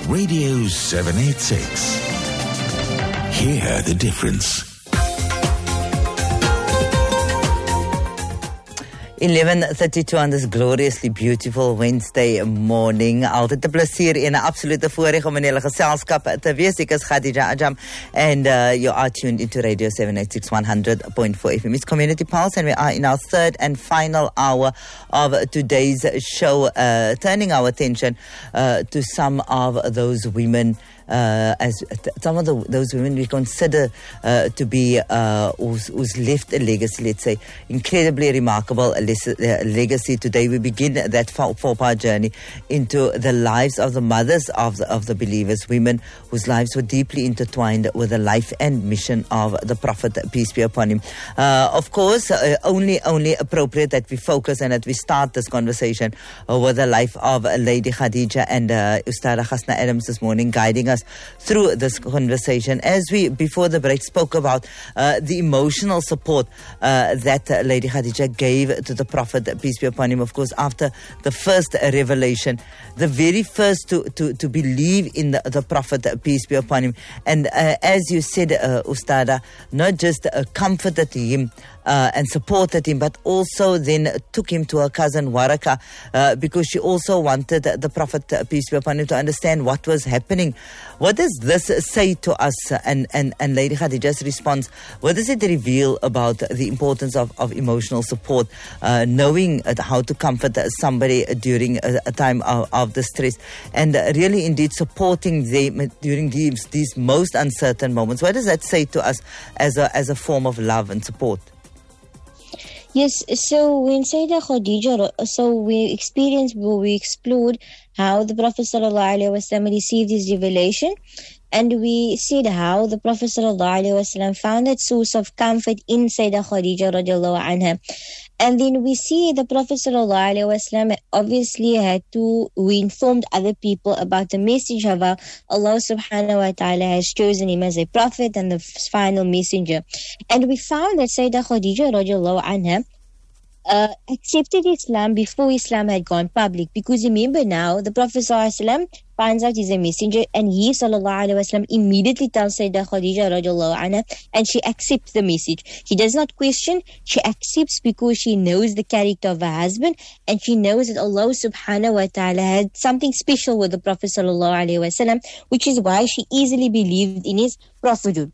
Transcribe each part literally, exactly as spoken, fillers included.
Radio seven eighty-six. Hear the difference. eleven thirty-two on this gloriously beautiful Wednesday morning. Altyd 'n plesier en 'n absolute voorreg om in julle geselskap te wees. Ek is Khadija Ajam and uh, you are tuned into Radio seven eighty-six one hundred point four F M. It's Community Pulse and we are in our third and final hour of today's show, uh, turning our attention uh, to some of those women Uh, as some of the, those women we consider uh, to be uh, who's, who's left a legacy, let's say, incredibly remarkable legacy. Today we begin that four-part journey into the lives of the mothers of the, of the believers, women whose lives were deeply intertwined with the life and mission of the Prophet, peace be upon him. Uh, of course, uh, only only appropriate that we focus and that we start this conversation uh, with the life of Lady Khadija and uh, Ustada Hasna Adams this morning, guiding us through this conversation. As we before the break spoke about uh, the emotional support uh, that uh, Lady Khadija gave to the Prophet, peace be upon him, of course, after the first revelation, the very first to, to, to believe in the, the Prophet, peace be upon him. And uh, as you said, uh, Ustada, not just uh, comforted him Uh, and supported him, but also then took him to her cousin Waraka uh, because she also wanted the Prophet, uh, peace be upon him, to understand what was happening. What does this say to us? And, and, and Lady Khadija's response, what does it reveal about the importance of, of emotional support, uh, knowing how to comfort somebody during a, a time of, of distress, and really indeed supporting them during these, these most uncertain moments? What does that say to us as a, as a form of love and support? Yes, so when Sayyidah Khadija, so we experienced, we explored how the Prophet ﷺ received his revelation, and we said how the Prophet ﷺ found that source of comfort in Sayyidah Khadija radiallahu anha. And then we see the Prophet ﷺ obviously had to, we informed other people about the message of how Allah subhanahu wa ta'ala has chosen him as a prophet and the final messenger. And we found that Sayyidah Khadija radiallahu anha Uh, accepted Islam before Islam had gone public, because remember now the Prophet ﷺ finds out he's a messenger, and he sallallahu alaihi wasallam immediately tells Sayyidah Khadija radiallahu anha, and she accepts the message. She does not question, she accepts because she knows the character of her husband, and she knows that Allah subhanahu wa ta'ala had something special with the Prophet sallallahu alaihi wasallam, which is why she easily believed in his prophethood.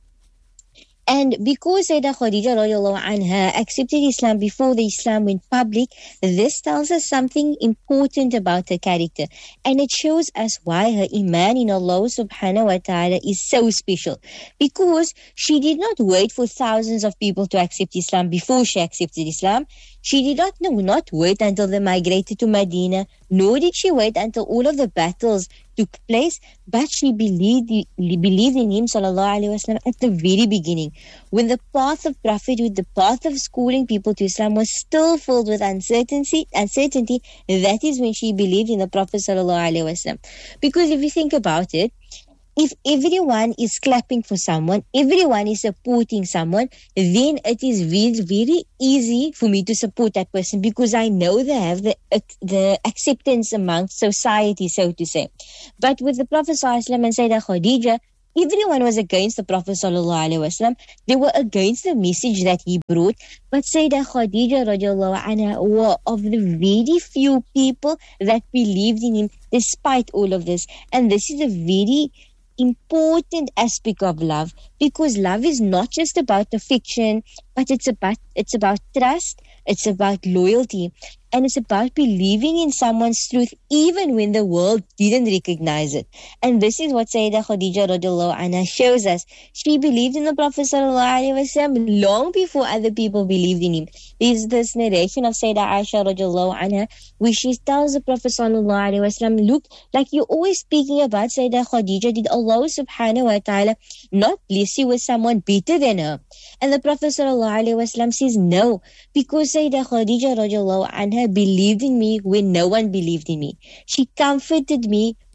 And because Sayyidah Khadija radiallahu anha accepted Islam before the Islam went public, this tells us something important about her character. And it shows us why her iman in Allah subhanahu wa ta'ala is so special. Because she did not wait for thousands of people to accept Islam before she accepted Islam. She did not, no, not wait until they migrated to Medina, nor did she wait until all of the battles took place, but she believed, believed in him sallallahu alaihi wasallam at the very beginning, when the path of prophethood, the path of schooling people to Islam was still filled with uncertainty. Uncertainty. That is when she believed in the Prophet sallallahu alaihi wasallam. Because if you think about it, if everyone is clapping for someone, everyone is supporting someone, then it is very, very easy for me to support that person, because I know they have the the acceptance amongst society, so to say. But with the Prophet ﷺ and Sayyidah Khadija, everyone was against the Prophet ﷺ. They were against the message that he brought. But Sayyidah Khadija radiallahu anha were of the very few people that believed in him despite all of this. And this is a very important aspect of love, because love is not just about affection, but it's about it's about trust, it's about loyalty, and it's about believing in someone's truth even when the world didn't recognize it. And this is what Sayyidah Khadija radiallahu anha shows us. She believed in the Prophet sallallahu alaihi wasallam long before other people believed in him. There's this narration of Sayyidah Aisha radiallahu anha where she tells the Prophet sallallahu alaihi wasallam, look, like you're always speaking about Sayyidah Khadija, did Allah subhanahu wa ta'ala not bless you with someone better than her? And the Prophet sallallahu alaihi wasallam says no, because Sayyidah Khadija radiallahu anha believed in me when no one believed in me. She comforted me when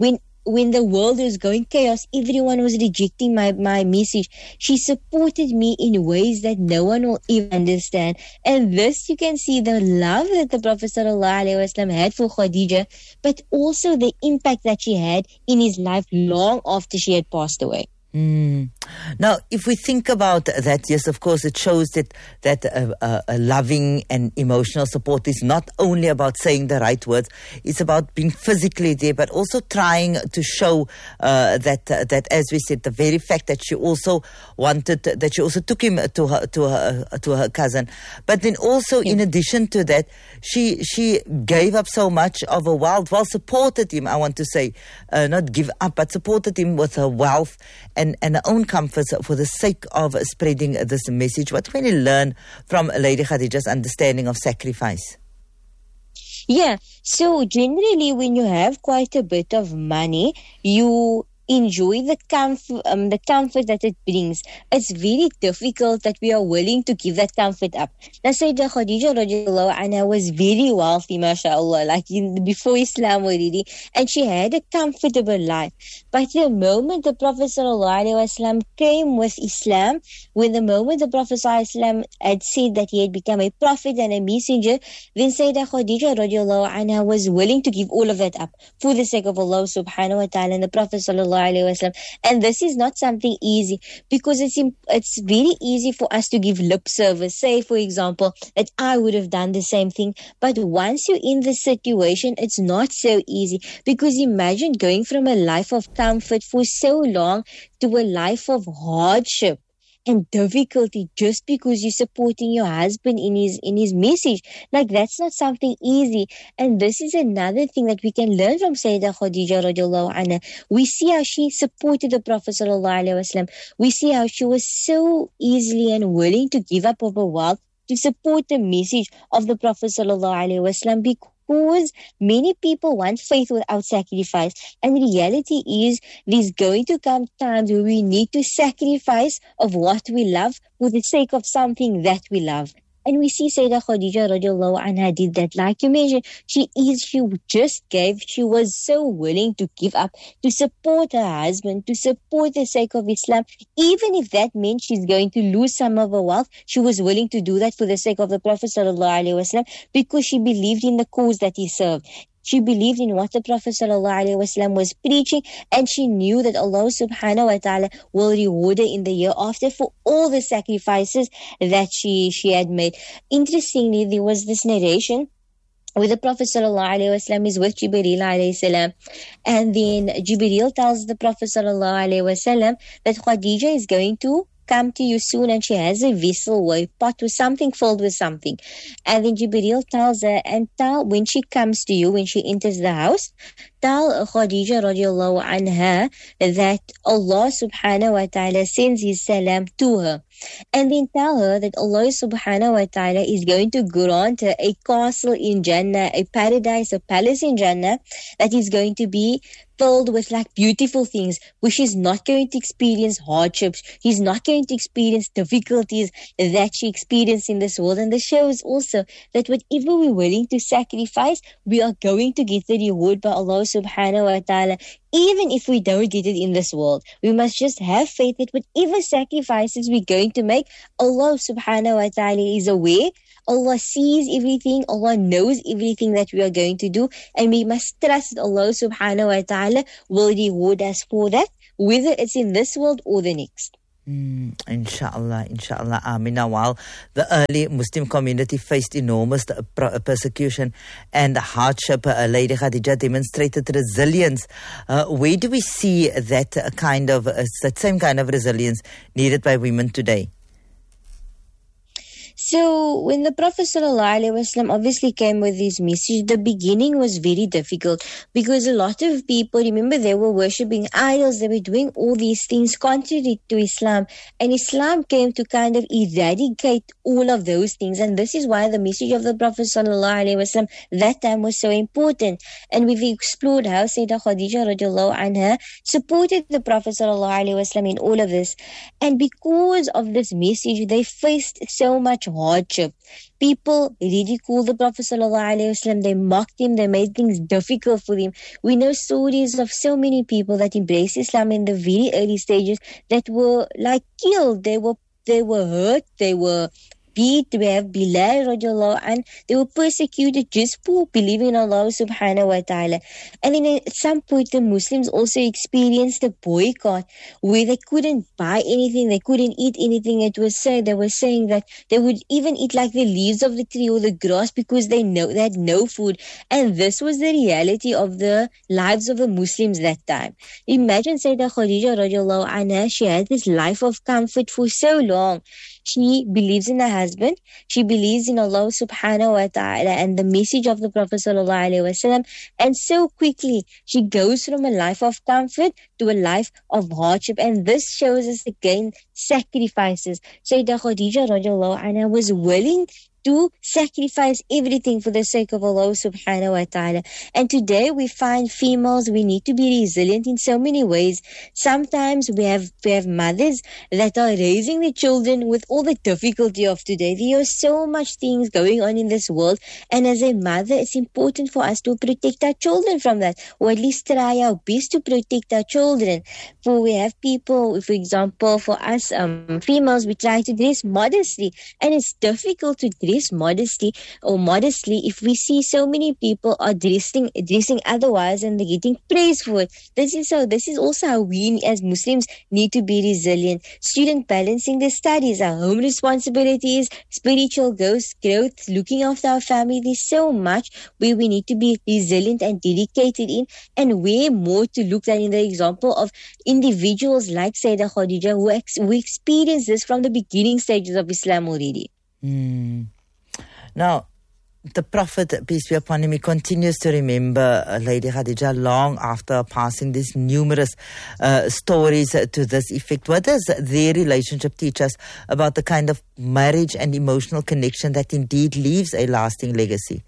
when the world was going chaos, everyone was rejecting my, my message. She supported me in ways that no one will even understand. And this, you can see the love that the Prophet ﷺ had for Khadija, but also the impact that she had in his life long after she had passed away. Mm. Now, if we think about that, yes, of course, it shows that that uh, uh, a loving and emotional support is not only about saying the right words; it's about being physically there, but also trying to show uh, that uh, that, as we said, the very fact that she also wanted, that she also took him to her to her to her cousin, but then also, yeah. in addition to that, she she gave up so much of her wealth, well, supported him. I want to say, uh, not give up, but supported him with her wealth and, and her own comforts for the sake of spreading this message. What can we learn from Lady Khadija's understanding of sacrifice? Yeah, so generally when you have quite a bit of money, you enjoy the comfort, um, the comfort that it brings. It's very difficult that we are willing to give that comfort up. Now, Sayyidah Khadija radiallahu anha was very wealthy, mashallah, like in, before Islam already, and she had a comfortable life. But the moment the Prophet sallallahu alaihi wasallam came with Islam, when the moment the Prophet sallallahu alaihi wasallam had said that he had become a prophet and a messenger, then Sayyidah Khadija radiallahu anha was willing to give all of that up for the sake of Allah subhanahu wa ta'ala and the Prophet sallallahu alaihi wasallam. And this is not something easy, because it's it's very easy for us to give lip service. Say, for example, that I would have done the same thing, but once you're in this situation, it's not so easy, because imagine going from a life of comfort for so long to a life of hardship and difficulty just because you're supporting your husband in his in his message. Like, that's not something easy. And this is another thing that we can learn from Sayyidah Khadija radiallahu anha. We see how she supported the Prophet sallallahu alaihi wasallam. We see how she was so easily and willing to give up of her wealth to support the message of the Prophet sallallahu alaihi wasallam, because Because many people want faith without sacrifice. And the reality is, there's going to come times where we need to sacrifice of what we love for the sake of something that we love. And we see Sayyidah Khadija radiallahu anha did that. Like you mentioned, she is, she just gave, she was so willing to give up, to support her husband, to support the sake of Islam. Even if that meant she's going to lose some of her wealth, she was willing to do that for the sake of the Prophet sallallahu alaihi wasallam, because she believed in the cause that he served. She believed in what the Prophet sallallahu alaihi wasallam was preaching, and she knew that Allah subhanahu wa ta'ala will reward her in the year after for all the sacrifices that she, she had made. Interestingly, there was this narration where the Prophet sallallahu alaihi wasallam is with Jibreel alayhi salam, and then Jibreel tells the Prophet sallallahu alaihi wasallam that Khadija is going to come to you soon, and she has a vessel or a pot with something filled with something. And then Jibreel tells her, and tell, when she comes to you, when she enters the house, tell Khadija radiallahu anha that Allah subhanahu wa ta'ala sends his salam to her. And then tell her that Allah subhanahu wa ta'ala is going to grant her a castle in Jannah, a paradise, a palace in Jannah that is going to be filled with like beautiful things, where she's not going to experience hardships, she's not going to experience difficulties that she experienced in this world. And this shows also that whatever we're willing to sacrifice, we are going to get the reward by Allah subhanahu wa ta'ala, even if we don't get it in this world. We must just have faith that whatever sacrifices we're going to make, Allah subhanahu wa ta'ala is aware. Allah sees everything, Allah knows everything that we are going to do, and we must trust that Allah subhanahu wa ta'ala will reward us for that, whether it's in this world or the next. Mm, inshallah, inshallah, Amin. Now, while the early Muslim community faced enormous persecution and hardship, uh, Lady Khadija demonstrated resilience. Uh, where do we see that kind of, uh, that same kind of resilience needed by women today? So when the Prophet ﷺ obviously came with this message, the beginning was very difficult, because a lot of people, remember, they were worshipping idols, they were doing all these things contrary to Islam, and Islam came to kind of eradicate all of those things. And this is why the message of the Prophet ﷺ that time was so important. And we've explored how Sayyidah Khadija radiallahu anha supported the Prophet ﷺ in all of this. And because of this message, they faced so much hardship. People ridiculed the Prophet ﷺ. They mocked him. They made things difficult for him. We know stories of so many people that embraced Islam in the very early stages that were like killed. They were they were hurt. They were beat. We have Bilal radiallahu anh. They were persecuted just for believing in Allah subhanahu wa ta'ala. And then at some point the Muslims also experienced a boycott where they couldn't buy anything, they couldn't eat anything. It was said, they were saying that they would even eat like the leaves of the tree or the grass because they know they had no food. And this was the reality of the lives of the Muslims that time. Imagine Sayyidah Khadija radiallahu anha, she had this life of comfort for so long. She believes in her husband. She believes in Allah subhanahu wa ta'ala and the message of the Prophet sallallahu alaihi wasallam. And so quickly, she goes from a life of comfort to a life of hardship. And this shows us again sacrifices. Sayyidah Khadija radiallahu anha was willing to sacrifice everything for the sake of Allah subhanahu wa ta'ala. And today we find females, we need to be resilient in so many ways. Sometimes we have we have mothers that are raising their children with all the difficulty of today. There are so much things going on in this world, and as a mother it's important for us to protect our children from that, or at least try our best to protect our children. For we have people, for example, for us um, females, we try to dress modestly, and it's difficult to dress modesty or modestly if we see so many people are dressing dressing otherwise and they're getting praise for it. This is so this is also how we as Muslims need to be resilient. Student balancing the studies, our home responsibilities, spiritual growth, growth, looking after our family. There's so much where we need to be resilient and dedicated in, and way more to look at in the example of individuals like Sayyidah Khadija who, ex- who experienced this from the beginning stages of Islam already. Mm. Now, the Prophet, peace be upon him, he continues to remember uh, Lady Khadija long after passing. These numerous uh, stories uh, to this effect. What does their relationship teach us about the kind of marriage and emotional connection that indeed leaves a lasting legacy?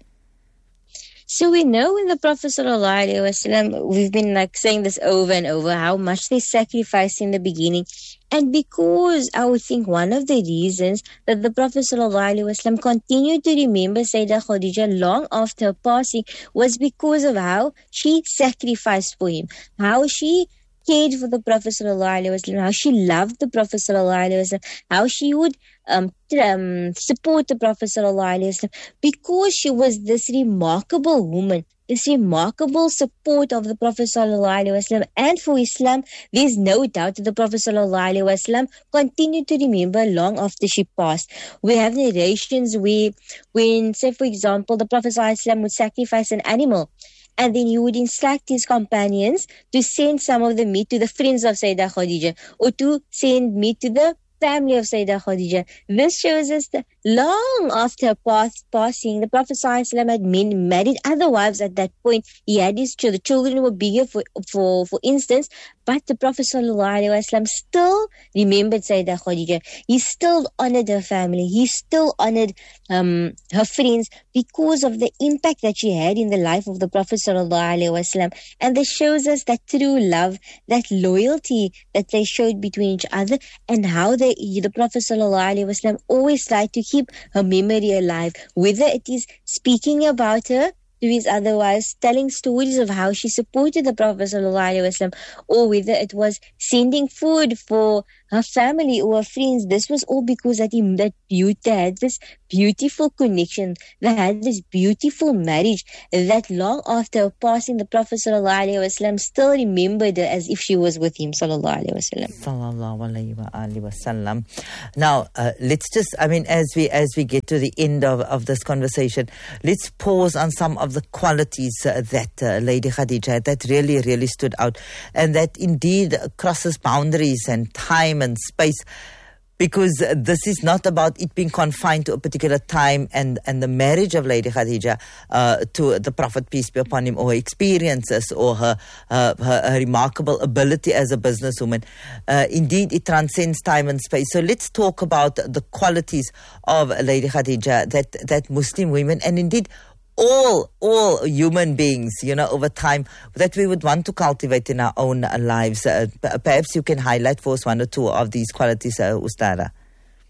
So we know in the Prophet sallallahu alaihi wasallam, we've been like saying this over and over, how much they sacrificed in the beginning. And because I would think one of the reasons that the Prophet sallallahu alaihi wasallam continued to remember Sayyidah Khadija long after her passing was because of how she sacrificed for him, how she cared for the Prophet sallallahu alaihi wasallam, how she loved the Prophet sallallahu alaihi wasallam, how she would um, um, support the Prophet sallallahu alaihi wasallam, because she was this remarkable woman, this remarkable support of the Prophet sallallahu alaihi wasallam and for Islam. There's no doubt that the Prophet sallallahu alaihi wasallam continued to remember long after she passed. We have narrations where, when, say for example, the Prophet sallallahu alaihi wasallam would sacrifice an animal, and then he would instruct his companions to send some of the meat to the friends of Sayyidah Khadija, or to send meat to the family of Sayyidah Khadija. This shows us that long after her pass, passing, the Prophet ﷺ had men married other wives at that point. He had his children. The children were bigger, for for for instance, but the Prophet ﷺ still remembered Sayyidah Khadija. He still honored her family. He still honored um, her friends because of the impact that she had in the life of the Prophet ﷺ. And this shows us that true love, that loyalty that they showed between each other, and how they, the Prophet ﷺ always tried to keep her memory alive, whether it is speaking about her to his other wives, telling stories of how she supported the Prophet ﷺ, or whether it was sending food for her family or her friends. This was all because that, he, that beauty, they had this beautiful connection, they had this beautiful marriage, that long after her passing, the Prophet ﷺ still remembered her as if she was with him, sallallahu alaihi wasallam. Sallallahu alaihi wasallam. Now, uh, let's just, I mean, as we as we get to the end of, of this conversation, let's pause on some of the qualities uh, that uh, Lady Khadija, that really, really stood out, and that indeed crosses boundaries and time and space, because this is not about it being confined to a particular time and, and the marriage of Lady Khadija uh, to the Prophet, peace be upon him, or her experiences, or her, uh, her, her remarkable ability as a businesswoman. Uh, indeed, it transcends time and space. So let's talk about the qualities of Lady Khadija that, that Muslim women, and indeed all all human beings, you know, over time, that we would want to cultivate in our own lives. Uh, perhaps you can highlight for us one or two of these qualities, uh, Ustada.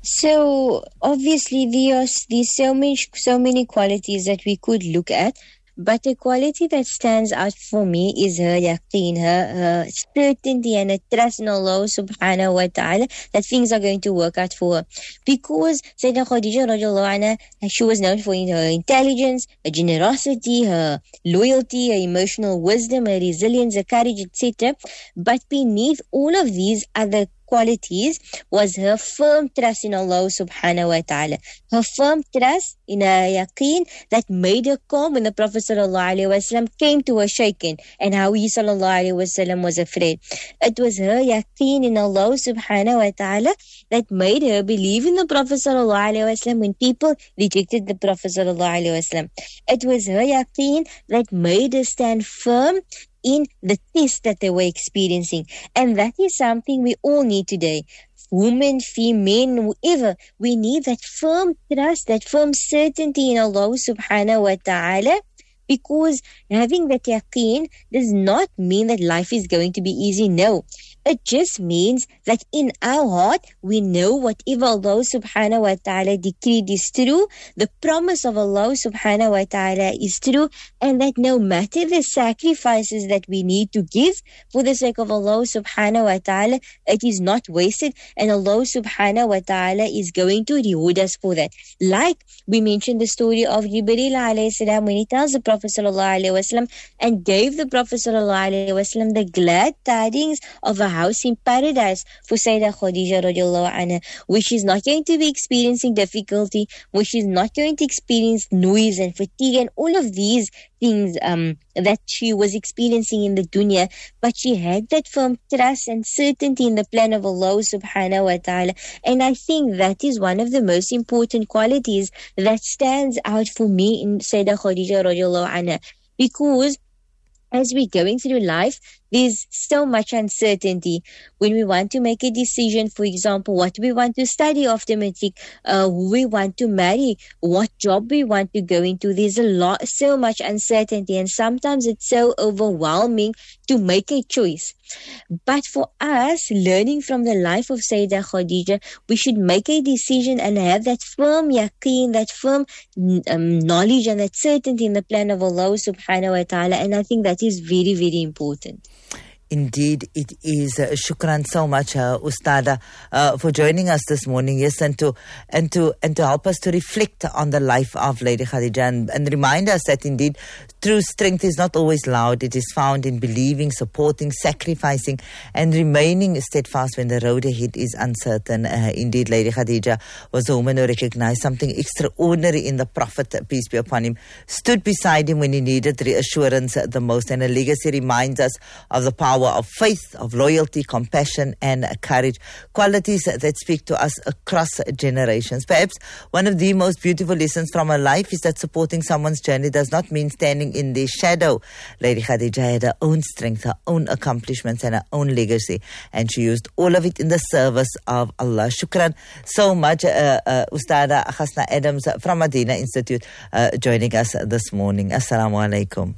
So obviously there are these so many so many qualities that we could look at, but the quality that stands out for me is her yaqeen, her, her certainty and her trust in Allah subhanahu wa ta'ala that things are going to work out for her. Because Sayyidah Khadija radiallahu anha, she was known for her intelligence, her generosity, her loyalty, her emotional wisdom, her resilience, her courage, et cetera. But beneath all of these other qualities was her firm trust in Allah subhanahu wa ta'ala. Her firm trust in her yaqeen that made her calm when the Prophet sallallahu alaihi wasallam came to her shaken and how he sallallahu alaihi wasallam was afraid. It was her yaqeen in Allah subhanahu wa ta'ala that made her believe in the Prophet sallallahu alaihi wasallam when people rejected the Prophet sallallahu alaihi wasallam. It was her yaqeen that made her stand firm in the test that they were experiencing. And that is something we all need today. Women, female, whoever, we need that firm trust, that firm certainty in Allah subhanahu wa ta'ala, because having that yaqeen does not mean that life is going to be easy. No. It just means that in our heart, we know whatever Allah subhanahu wa ta'ala decreed is true, the promise of Allah subhanahu wa ta'ala is true, and that no matter the sacrifices that we need to give for the sake of Allah subhanahu wa ta'ala, it is not wasted, and Allah subhanahu wa ta'ala is going to reward us for that. Like we mentioned the story of Jibreel alayhi salam when he tells the Prophet sallallahu alayhi wasallam and gave the Prophet sallallahu alayhi wasallam the glad tidings of a house in paradise for Sayyidah Khadija radiallahu anha, which is not going to be experiencing difficulty, which is not going to experience noise and fatigue and all of these things um, that she was experiencing in the dunya, but she had that firm trust and certainty in the plan of Allah subhanahu wa ta'ala. And I think that is one of the most important qualities that stands out for me in Sayyidah Khadija radiallahu anha, because as we're going through life, there's so much uncertainty. When we want to make a decision, for example, what we want to study after matric, uh, who we want to marry, what job we want to go into, there's a lot, so much uncertainty, and sometimes it's so overwhelming to make a choice. But for us, learning from the life of Sayyidah Khadija, we should make a decision and have that firm yaqeen, that firm um, knowledge and that certainty in the plan of Allah subhanahu wa ta'ala. And I think that is very, very important. Indeed, it is. Uh, shukran so much, uh, Ustada, uh, for joining us this morning. Yes, and to and to and to help us to reflect on the life of Lady Khadija and, and remind us that indeed true strength is not always loud. It is found in believing, supporting, sacrificing, and remaining steadfast when the road ahead is uncertain. Uh, indeed, Lady Khadija was a woman who recognized something extraordinary in the Prophet, peace be upon him, stood beside him when he needed reassurance the most, and her legacy reminds us of the power of faith, of loyalty, compassion, and courage, qualities that speak to us across generations. Perhaps one of the most beautiful lessons from her life is that supporting someone's journey does not mean standing in their shadow. Lady Khadija had her own strength, her own accomplishments, and her own legacy, and she used all of it in the service of Allah. Shukran so much, uh, uh, Ustada Hasna Adams from Medina Institute, uh, joining us this morning. Assalamu alaikum.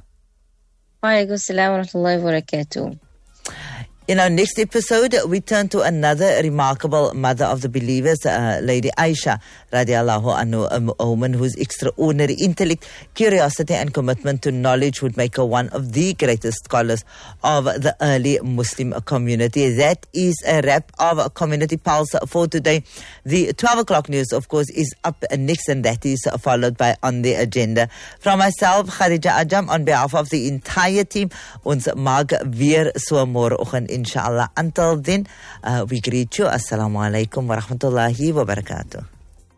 Wa alaikum assalam wa rahmatullahi wa barakatuh. In our next episode, we turn to another remarkable mother of the believers, uh, Lady Aisha, radiallahu anhu, a woman whose extraordinary intellect, curiosity, and commitment to knowledge would make her one of the greatest scholars of the early Muslim community. That is a wrap of Community Pulse for today. The twelve o'clock news, of course, is up next, and that is followed by On the Agenda. From myself, Khadija Ajam, on behalf of the entire team, ons mag weer so môreoggend, inshallah. Until then, uh, we greet you. Assalamu alaikum wa rahmatullahi wa barakatuh.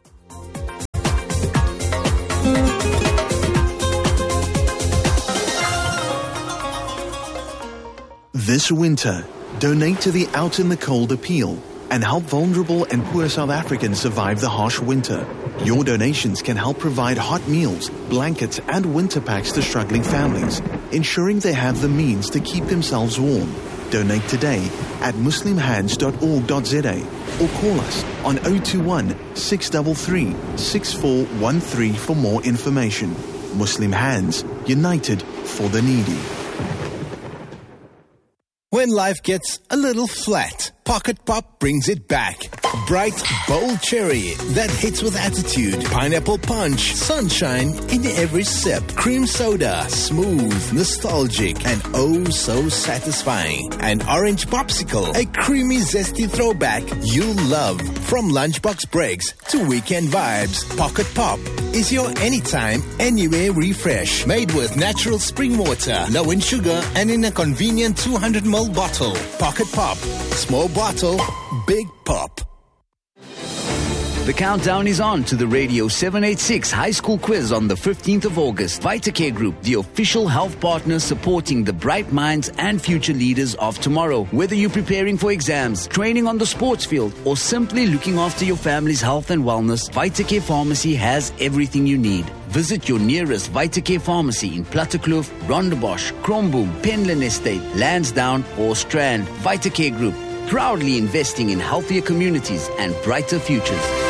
This winter, donate to the Out in the Cold appeal and help vulnerable and poor South Africans survive the harsh winter. Your donations can help provide hot meals, blankets, and winter packs to struggling families, ensuring they have the means to keep themselves warm. Donate today at muslim hands dot org dot za or call us on zero two one, six three three, six four one three for more information. Muslim Hands, united for the needy. When life gets a little flat, Pocket Pop brings it back. Bright, bold cherry that hits with attitude. Pineapple punch, sunshine in every sip. Cream soda, smooth, nostalgic, and oh so satisfying. An orange popsicle, a creamy, zesty throwback you love. From lunchbox breaks to weekend vibes, Pocket Pop is your anytime, anywhere refresh. Made with natural spring water, low in sugar, and in a convenient two hundred milliliter bottle. Pocket Pop. Small bottle, big pop. The countdown is on to the Radio seven eighty-six High School Quiz on the fifteenth of August. VitaCare Group, the official health partner supporting the bright minds and future leaders of tomorrow. Whether you're preparing for exams, training on the sports field, or simply looking after your family's health and wellness, VitaCare Pharmacy has everything you need. Visit your nearest VitaCare pharmacy in Plattekloof, Rondebosch, Kromboom, Penland Estate, Lansdowne, or Strand. VitaCare Group, proudly investing in healthier communities and brighter futures.